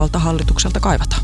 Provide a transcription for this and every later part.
seuraavalta hallitukselta kaivataan.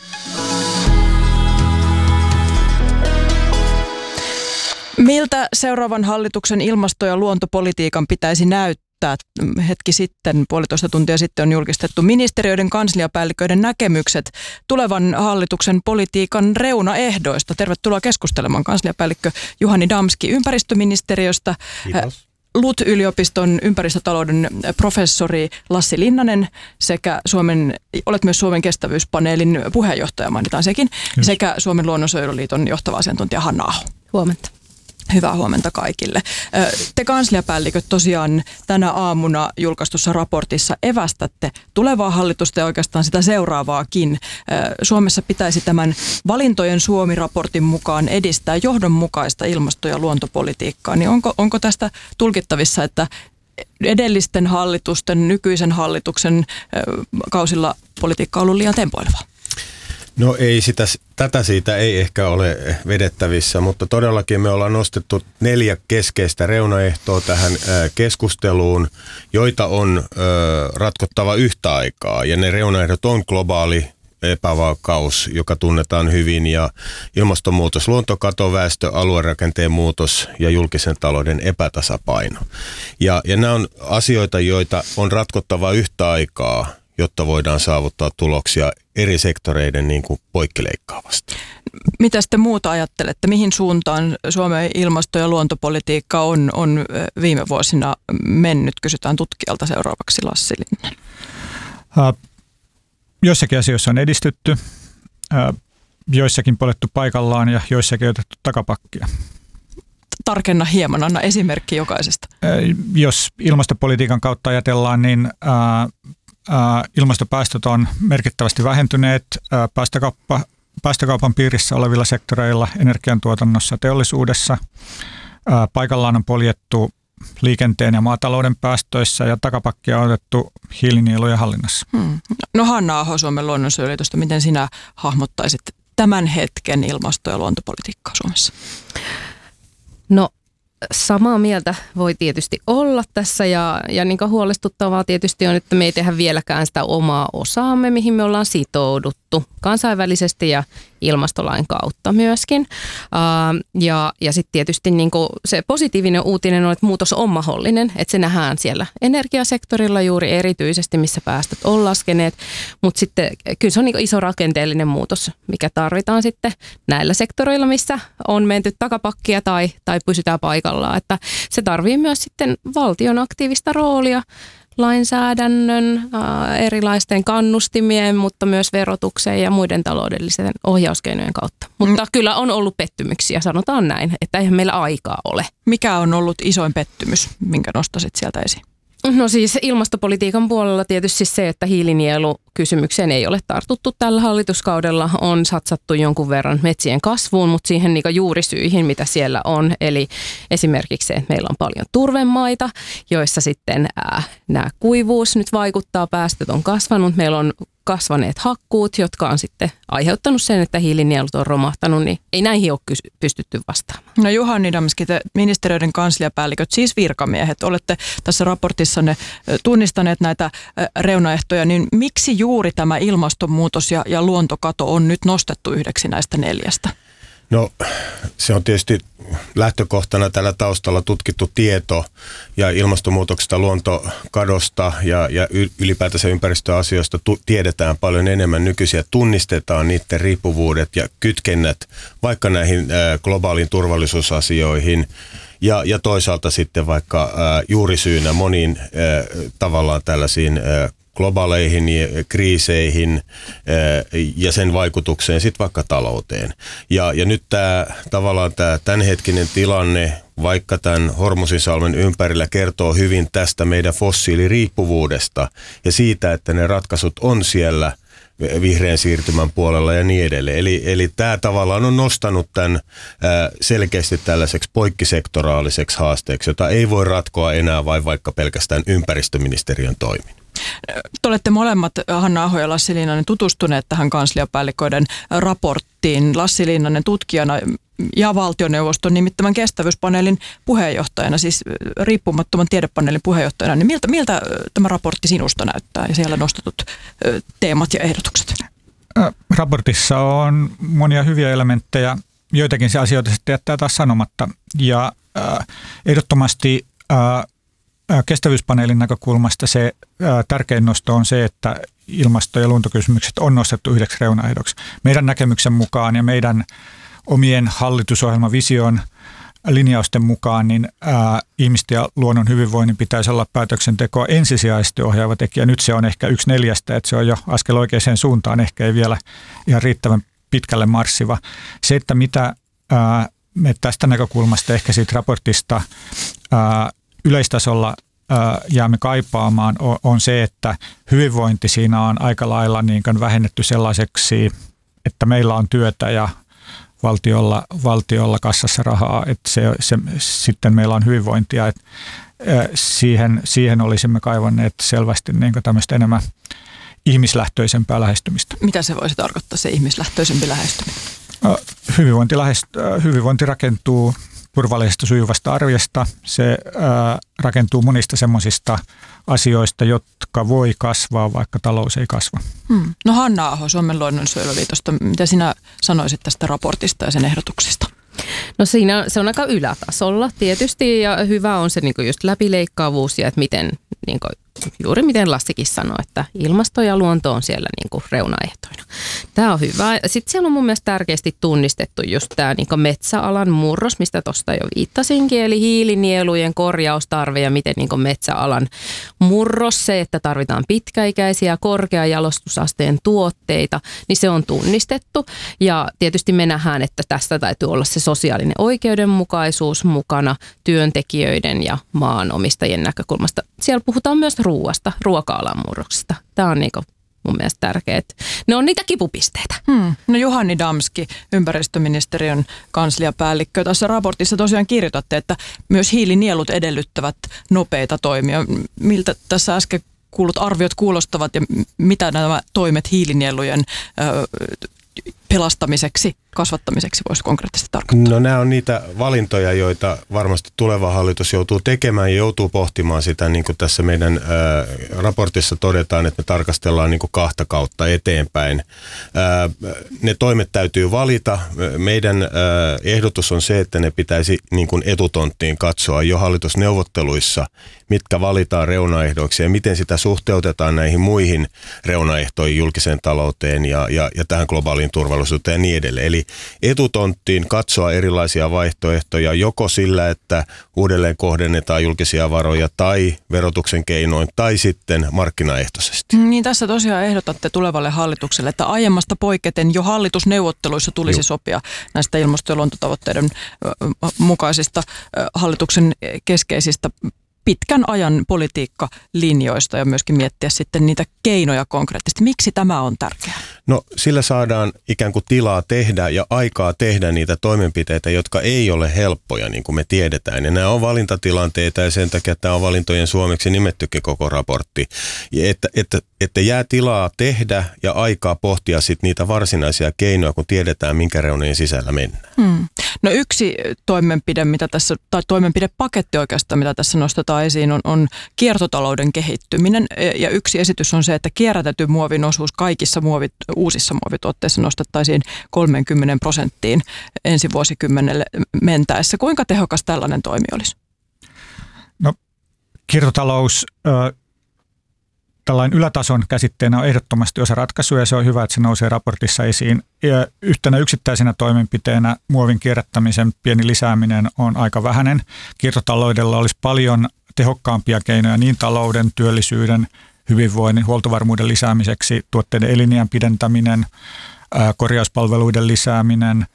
Miltä seuraavan hallituksen ilmasto- ja luontopolitiikan pitäisi näyttää? Hetki sitten, 1,5 tuntia sitten on julkistettu ministeriöiden kansliapäälliköiden näkemykset tulevan hallituksen politiikan reunaehdoista. Tervetuloa keskustelemaan kansliapäällikkö Juhani Damski ympäristöministeriöstä. Kiitos. LUT-yliopiston ympäristötalouden professori Lassi Linnanen sekä olet myös Suomen kestävyyspaneelin puheenjohtaja, mainitaan sekin, sekä Suomen luonnonsuojeluliiton johtava asiantuntija Hanna Aho. Huomenta. Hyvää huomenta kaikille. Te kansliapäälliköt tosiaan tänä aamuna julkaistussa raportissa evästätte tulevaa hallitusta ja oikeastaan sitä seuraavaakin. Suomessa pitäisi tämän Valintojen Suomi-raportin mukaan edistää johdonmukaista ilmasto- ja luontopolitiikkaa. Niin onko tästä tulkittavissa, että edellisten hallitusten, nykyisen hallituksen kausilla politiikka on ollut liian tempoilevaa? No ei tätä siitä ei ehkä ole vedettävissä, mutta todellakin me ollaan nostettu 4 keskeistä reunaehtoa tähän keskusteluun, joita on ratkottava yhtä aikaa. Ja ne reunaehdot on globaali epävakaus, joka tunnetaan hyvin, ja ilmastonmuutos, luontokato, väestö, aluerakenteen muutos ja julkisen talouden epätasapaino. Ja nämä on asioita, joita on ratkottava yhtä aikaa, jotta voidaan saavuttaa tuloksia eri sektoreiden niin kuin poikkileikkaavasti. Mitä te muuta ajattelette? Mihin suuntaan Suomen ilmasto- ja luontopolitiikka on viime vuosina mennyt? Kysytään tutkijalta seuraavaksi Lassi Linnanen. Joissakin asioissa on edistytty, joissakin polettu paikallaan ja joissakin otettu takapakkia. Tarkenna hieman, anna esimerkki jokaisesta. Jos ilmastopolitiikan kautta ajatellaan, niin ilmastopäästöt on merkittävästi vähentyneet päästökaupan piirissä olevilla sektoreilla, energiantuotannossa, teollisuudessa. Paikallaan on poljettu liikenteen ja maatalouden päästöissä ja takapakkia on otettu hiilinielujen hallinnassa. No Hanna Aho Suomen luonnonsuojeluliitosta, miten sinä hahmottaisit tämän hetken ilmasto- ja luontopolitiikkaa Suomessa? No samaa mieltä voi tietysti olla tässä ja niin kuin huolestuttavaa tietysti on, että me ei tehdä vieläkään sitä omaa osaamme, mihin me ollaan sitouduttu kansainvälisesti ja ilmastolain kautta myöskin. Ja sitten tietysti niin kuin se positiivinen uutinen on, että muutos on mahdollinen, että se nähdään siellä energiasektorilla juuri erityisesti, missä päästöt on laskeneet, mutta sitten kyllä se on niin kuin iso rakenteellinen muutos, mikä tarvitaan sitten näillä sektoreilla, missä on menty takapakkia tai pysytään paikallaan, että se tarvii myös sitten valtion aktiivista roolia, lainsäädännön, erilaisten kannustimien, mutta myös verotuksen ja muiden taloudellisten ohjauskeinojen kautta. Mutta kyllä on ollut pettymyksiä, sanotaan näin, että eihän meillä aikaa ole. Mikä on ollut isoin pettymys, minkä nostasit sieltä esiin? No siis ilmastopolitiikan puolella tietysti se, että hiilinielukysymykseen ei ole tartuttu tällä hallituskaudella. On satsattu jonkun verran metsien kasvuun, mutta siihen niin juurisyihin, mitä siellä on. Eli esimerkiksi se, että meillä on paljon turvemaita, joissa sitten nämä kuivuus nyt vaikuttaa, päästöt on kasvanut. Meillä on kasvaneet hakkuut, jotka on sitten aiheuttanut sen, että hiilinielut on romahtanut, niin ei näihin ole pystytty vastaamaan. No Juhani Damski, te ministeriöiden kansliapäälliköt, siis virkamiehet, olette tässä raportissanne tunnistaneet näitä reunaehtoja, niin miksi juuri tämä ilmastonmuutos ja luontokato on nyt nostettu yhdeksi näistä 4? No se on tietysti lähtökohtana tällä taustalla tutkittu tieto ja ilmastonmuutoksesta, luontokadosta ja ylipäätänsä ympäristöasioista tiedetään paljon enemmän nykyisin ja tunnistetaan niiden riippuvuudet ja kytkennät vaikka näihin globaaliin turvallisuusasioihin ja toisaalta sitten vaikka juurisyynä moniin tavallaan tällaisiin globaaleihin kriiseihin ja sen vaikutukseen sitten vaikka talouteen. Ja nyt tämä tämänhetkinen tilanne, vaikka tämän Hormuzinsalmen ympärillä, kertoo hyvin tästä meidän fossiiliriippuvuudesta ja siitä, että ne ratkaisut on siellä vihreän siirtymän puolella ja niin edelleen. Eli tämä tavallaan on nostanut tämän selkeästi tällaiseksi poikkisektoraaliseksi haasteeksi, jota ei voi ratkoa enää vain vaikka pelkästään ympäristöministeriön toimin. Te olette molemmat, Hanna Aho ja Lassi Linnanen, tutustuneet tähän kansliapäälliköiden raporttiin. Lassi Linnanen tutkijana, ja valtioneuvoston nimittämän kestävyyspaneelin puheenjohtajana, siis riippumattoman tiedepaneelin puheenjohtajana, niin miltä tämä raportti sinusta näyttää ja siellä nostetut teemat ja ehdotukset? Raportissa on monia hyviä elementtejä, joitakin se asioita sitten jättää taas sanomatta. Ja ehdottomasti kestävyyspaneelin näkökulmasta se tärkein nosto on se, että ilmasto- ja luontokysymykset on nostettu yhdeksi reunaehdoksi. Meidän näkemyksen mukaan ja meidän omien hallitusohjelmavision linjausten mukaan, niin ihmisten ja luonnon hyvinvoinnin pitäisi olla päätöksentekoa ensisijaisesti ohjaava tekijä. Nyt se on ehkä 1/4, että se on jo askel oikeaan suuntaan, ehkä ei vielä ihan riittävän pitkälle marssiva. Se, että mitä me tästä näkökulmasta ehkä siitä raportista yleistasolla jäämme kaipaamaan, on se, että hyvinvointi siinä on aika lailla niin kuin vähennetty sellaiseksi, että meillä on työtä ja valtiolla kassassa rahaa, että sitten meillä on hyvinvointia. Että siihen olisimme kaivanneet selvästi niin kuin tämmöistä enemmän ihmislähtöisempää lähestymistä. Mitä se voisi tarkoittaa, se ihmislähtöisempi lähestyminen? Hyvinvointi rakentuu turvallisesta sujuvasta arjesta. Se rakentuu monista semmoisista asioista, jotka voi kasvaa, vaikka talous ei kasva. No Hanna Aho Suomen luonnonsuojeluliitosta, mitä sinä sanoisit tästä raportista ja sen ehdotuksista? No siinä se on aika ylätasolla tietysti ja hyvä on se niin kuin just läpileikkaavuus ja että miten, niin kuin, juuri miten Lassikin sanoi, että ilmasto ja luonto on siellä niin kuin reunaehtoina. Tämä on hyvä. Sitten siellä on mun mielestä tärkeästi tunnistettu just tämä niin kuin metsäalan murros, mistä tuosta jo viittasinkin, eli hiilinielujen korjaustarve ja miten niin kuin metsäalan murros, se, että tarvitaan pitkäikäisiä korkean jalostusasteen tuotteita, niin se on tunnistettu. Ja tietysti me nähdään, että tästä täytyy olla se sosiaalinen oikeudenmukaisuus mukana työntekijöiden ja maanomistajien näkökulmasta. Siellä puhutaan myös ruoasta, ruoka-alan murroksesta. Tämä on niinku mun mielestä tärkeää. Ne on niitä kipupisteitä. No Juhani Damski, ympäristöministeriön kansliapäällikkö. Tässä raportissa tosiaan kirjoitatte, että myös hiilinielut edellyttävät nopeita toimia. Miltä tässä äsken kuullut arviot kuulostavat ja mitä nämä toimet hiilinielujen pelastamiseksi, kasvattamiseksi voisi konkreettisesti tarkoittaa? No nämä on niitä valintoja, joita varmasti tuleva hallitus joutuu tekemään ja joutuu pohtimaan sitä, niin kuin tässä meidän raportissa todetaan, että me tarkastellaan niin kuin 2 kautta eteenpäin. Ne toimet täytyy valita. Meidän ehdotus on se, että ne pitäisi niin kuin etutonttiin katsoa jo hallitusneuvotteluissa, mitkä valitaan reunaehdoiksi ja miten sitä suhteutetaan näihin muihin reunaehtoihin julkiseen talouteen ja tähän globaaliin turvallisuuteen ja niin edelleen. Eli etutonttiin katsoa erilaisia vaihtoehtoja joko sillä, että uudelleen kohdennetaan julkisia varoja tai verotuksen keinoin tai sitten markkinaehtoisesti. Niin tässä tosiaan ehdotatte tulevalle hallitukselle, että aiemmasta poiketen jo hallitusneuvotteluissa tulisi sopia näistä ilmasto- ja luontotavoitteiden mukaisista hallituksen keskeisistä pitkän ajan politiikkalinjoista ja myöskin miettiä sitten niitä keinoja konkreettisesti. Miksi tämä on tärkeää? No sillä saadaan ikään kuin tilaa tehdä ja aikaa tehdä niitä toimenpiteitä, jotka ei ole helppoja, niin kuin me tiedetään. Ja nämä on valintatilanteita ja sen takia tämä on valintojen suomeksi nimettykin koko raportti. Ja että jää tilaa tehdä ja aikaa pohtia sitten niitä varsinaisia keinoja, kun tiedetään, minkä reunojen sisällä mennään. No yksi toimenpide, mitä tässä, tai toimenpidepaketti oikeastaan, mitä tässä nostetaan esiin, on kiertotalouden kehittyminen. Ja yksi esitys on se, että kierrätetyn muovin osuus kaikissa uusissa muovituotteissa nostettaisiin 30% ensi vuosikymmenelle mentäessä. Kuinka tehokas tällainen toimi olisi? No, kiertotalous tällainen ylätason käsitteenä on ehdottomasti osa ratkaisuja ja se on hyvä, että se nousee raportissa esiin. Ja yhtenä yksittäisenä toimenpiteenä muovin kierrättämisen pieni lisääminen on aika vähäinen. Kiertotaloudella olisi paljon tehokkaampia keinoja niin talouden, työllisyyden, hyvinvoinnin, huoltovarmuuden lisäämiseksi, tuotteiden eliniän pidentäminen, korjauspalveluiden lisääminen,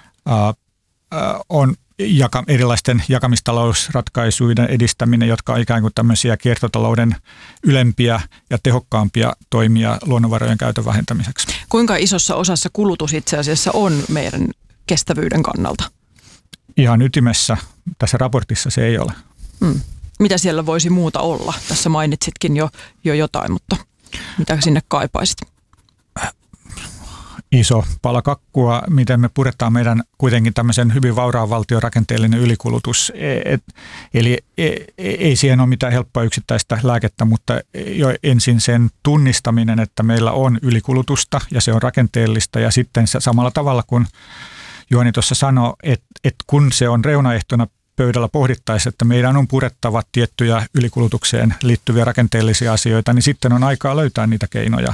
on erilaisten jakamistalousratkaisuiden edistäminen, jotka on ikään kuin tämmöisiä kiertotalouden ylempiä ja tehokkaampia toimia luonnonvarojen käytön vähentämiseksi. Kuinka isossa osassa kulutus itse asiassa on meidän kestävyyden kannalta? Ihan ytimessä tässä raportissa se ei ole. Mitä siellä voisi muuta olla? Tässä mainitsitkin jo jotain, mutta mitä sinne kaipaisit? iso pala kakkua, miten me puretaan meidän kuitenkin tämmöisen hyvin vauraan valtion rakenteellinen ylikulutus. Eli ei siihen ole mitään helppoa yksittäistä lääkettä, mutta jo ensin sen tunnistaminen, että meillä on ylikulutusta ja se on rakenteellista ja sitten samalla tavalla kuin Juhani tuossa sanoi, että kun se on reunaehtona pöydällä pohdittaisiin, että meidän on purettava tiettyjä ylikulutukseen liittyviä rakenteellisia asioita, niin sitten on aikaa löytää niitä keinoja.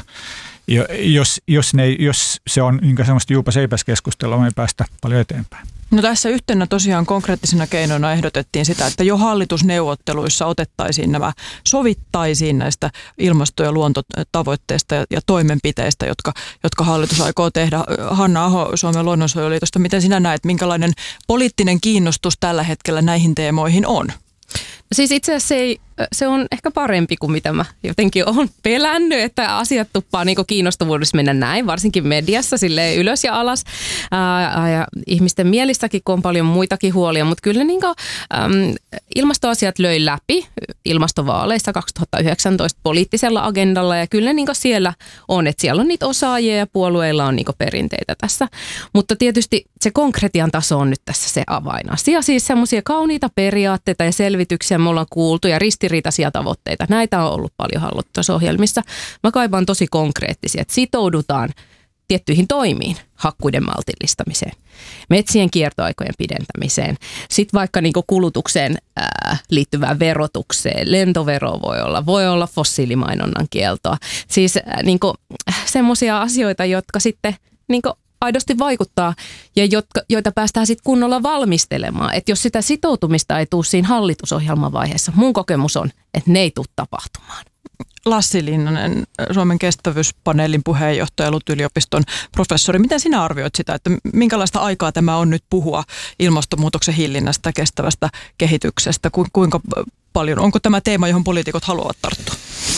Jos se on niin semmoista juupas-eipäs keskustelua, me ei päästä paljon eteenpäin. No tässä yhtenä tosiaan konkreettisena keinona ehdotettiin sitä, että jo hallitusneuvotteluissa sovittaisiin näistä ilmasto- ja luontotavoitteista ja toimenpiteistä, jotka hallitus aikoo tehdä. Hanna Aho Suomen luonnonsuojeluliitosta, miten sinä näet, minkälainen poliittinen kiinnostus tällä hetkellä näihin teemoihin on? Siis itse asiassa se on ehkä parempi kuin mitä mä jotenkin olen pelännyt, että asiat tuppaa niin kiinnostavuudessa mennä näin, varsinkin mediassa silleen ylös ja alas. Ja ihmisten mielissäkin, kun on paljon muitakin huolia, mutta kyllä niin kuin, ilmastoasiat löi läpi ilmastovaaleissa 2019 poliittisella agendalla ja kyllä niin kuin siellä on, että siellä on niitä osaajia ja puolueilla on niin kuin perinteitä tässä. Mutta tietysti se konkretian taso on nyt tässä se avainasia, siis semmoisia kauniita periaatteita ja selvityksiä me ollaan kuultu ja ristiriitaisia tavoitteita. Näitä on ollut paljon hallitusohjelmissa. Mä kaipaan tosi konkreettisia, että sitoudutaan tiettyihin toimiin, hakkuiden maltillistamiseen, metsien kiertoaikojen pidentämiseen, sitten vaikka niinku kulutukseen liittyvään verotukseen, lentovero voi olla fossiilimainonnan kieltoa. Siis niinku semmoisia asioita, jotka sitten niinku aidosti vaikuttaa ja joita päästään sitten kunnolla valmistelemaan. Että jos sitä sitoutumista ei tule siinä hallitusohjelman vaiheessa, mun kokemus on, että ne ei tule tapahtumaan. Lassi Linnanen, Suomen kestävyyspaneelin puheenjohtaja, LUT-yliopiston professori. Miten sinä arvioit sitä, että minkälaista aikaa tämä on nyt puhua ilmastonmuutoksen hillinnästä, kestävästä kehityksestä? Kuinka paljon, onko tämä teema, johon poliitikot haluavat tarttua?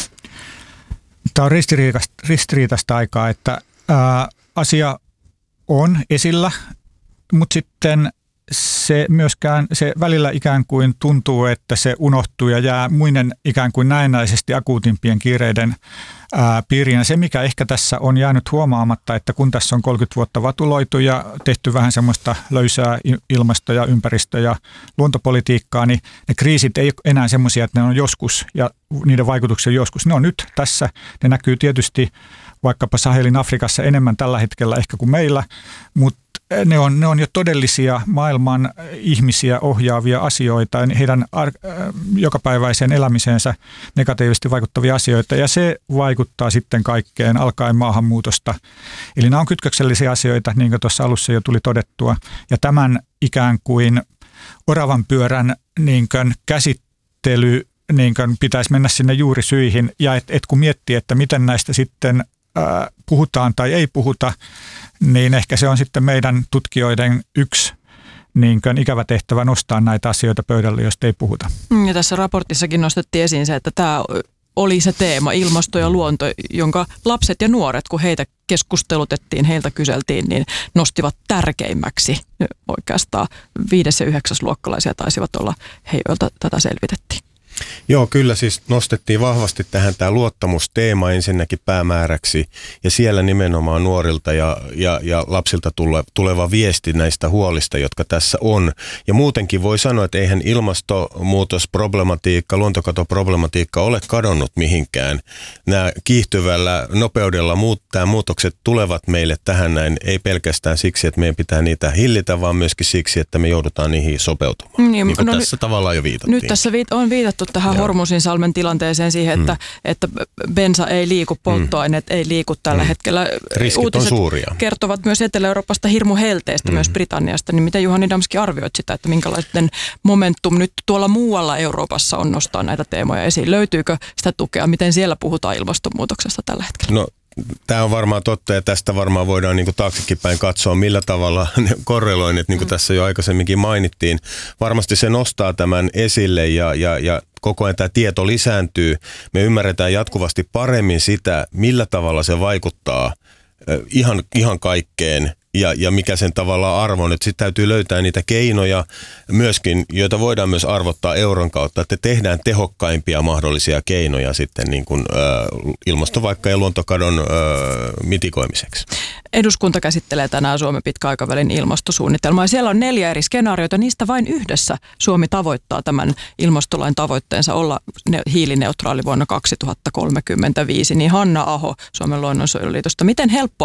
Tämä on ristiriitaista aikaa, että asia on esillä, mutta sitten se välillä ikään kuin tuntuu, että se unohtuu ja jää muiden ikään kuin näennäisesti akuutimpien kiireiden piiriin. Se, mikä ehkä tässä on jäänyt huomaamatta, että kun tässä on 30 vuotta vatuloitu ja tehty vähän semmoista löysää ilmasto- ja ympäristö- ja luontopolitiikkaa, niin ne kriisit ei ole enää semmoisia, että ne on joskus ja niiden vaikutuksia joskus. Ne on nyt tässä. Ne näkyy tietysti vaikkapa Sahelin Afrikassa enemmän tällä hetkellä ehkä kuin meillä, mutta ne on jo todellisia maailman ihmisiä ohjaavia asioita, heidän jokapäiväiseen elämiseensä negatiivisesti vaikuttavia asioita, ja se vaikuttaa sitten kaikkeen, alkaen maahanmuutosta. Eli nämä on kytköksellisiä asioita, niin kuin tuossa alussa jo tuli todettua, ja tämän ikään kuin oravan pyörän niin kuin käsittely niin kuin pitäisi mennä sinne juurisyihin, ja et kun miettii, että miten näistä sitten puhutaan tai ei puhuta, niin ehkä se on sitten meidän tutkijoiden yksi niin kuin ikävä tehtävä nostaa näitä asioita pöydälle, josta ei puhuta. Ja tässä raportissakin nostettiin esiin se, että tämä oli se teema, ilmasto ja luonto, jonka lapset ja nuoret, kun heitä keskustelutettiin, heiltä kyseltiin, niin nostivat tärkeimmäksi. Oikeastaan 5. ja 9. luokkalaisia taisivat olla he, joilta tätä selvitettiin. Joo, kyllä siis nostettiin vahvasti tähän tämä luottamusteema ensinnäkin päämääräksi ja siellä nimenomaan nuorilta ja lapsilta tuleva viesti näistä huolista, jotka tässä on. Ja muutenkin voi sanoa, että eihän ilmastonmuutosproblematiikka, luontokatoproblematiikka ole kadonnut mihinkään. Nämä kiihtyvällä nopeudella muutokset tulevat meille tähän näin, ei pelkästään siksi, että meidän pitää niitä hillitä, vaan myöskin siksi, että me joudutaan niihin sopeutumaan. Niin kuin tässä tavallaan jo viitattiin. Nyt tässä on viitattu tähän Hormuzinsalmen tilanteeseen siihen, että bensa ei liiku, polttoaineet ei liiku tällä hetkellä. Riskit Uutiset on suuria. Kertovat myös Etelä-Euroopasta hirmuhelteistä, myös Britanniasta. Niin miten Juhani Damski arvioit sitä, että minkälainen momentum nyt tuolla muualla Euroopassa on nostaa näitä teemoja esiin? Löytyykö sitä tukea? Miten siellä puhutaan ilmastonmuutoksesta tällä hetkellä? No, tämä on varmaan totta ja tästä varmaan voidaan niin kuin taaksekin päin katsoa, millä tavalla ne korreloinnit, niin kuin tässä jo aikaisemminkin mainittiin. Varmasti se nostaa tämän esille ja koko ajan tämä tieto lisääntyy. Me ymmärretään jatkuvasti paremmin sitä, millä tavalla se vaikuttaa ihan kaikkeen ja mikä sen tavallaan arvo on. Sitten täytyy löytää niitä keinoja myöskin, joita voidaan myös arvottaa euron kautta, että tehdään tehokkaimpia mahdollisia keinoja sitten niin kuin ilmasto vaikka ja luontokadon mitikoimiseksi. Eduskunta käsittelee tänään Suomen pitkäaikavälin ilmastosuunnitelmaa. Ja siellä on 4 eri skenaariota. Niistä vain yhdessä Suomi tavoittaa tämän ilmastolain tavoitteensa olla hiilineutraali vuonna 2035. Niin Hanna Aho Suomen luonnonsuojeluliitosta, miten helppoa